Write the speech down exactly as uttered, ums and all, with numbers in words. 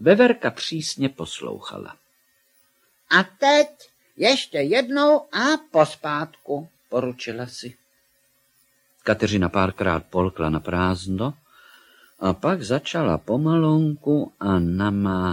Veverka přísně poslouchala. A teď ještě jednou a pospátku, poručila si. Kateřina párkrát polkla na prázdno a pak začala pomalonku a namáhat